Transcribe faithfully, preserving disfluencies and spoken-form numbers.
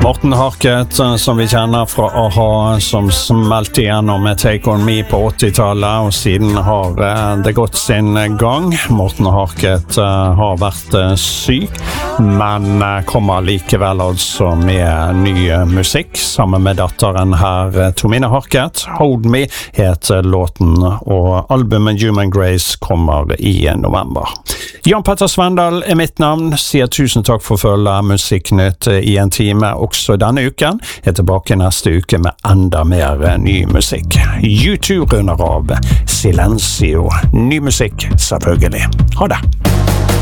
Morten Harket, som vi kjenner fra A-ha, som smelte igjennom med Take On Me på åttitallet, og siden har det gått sin gang. Morten Harket har vært syk, men kommer likevel altså med ny musikk, sammen med datteren her, Tomine Harket. Hold Me heter låten, og albumet Human Grace kommer i november. Jan Petter Svendal er mitt navn, sier tusen takk for å følge Musikknytt i en time også denne uken. Jeg er tilbake neste uke med enda mer ny musikk. U to runder av Silencio. Ny musikk, selvfølgelig. Ha det!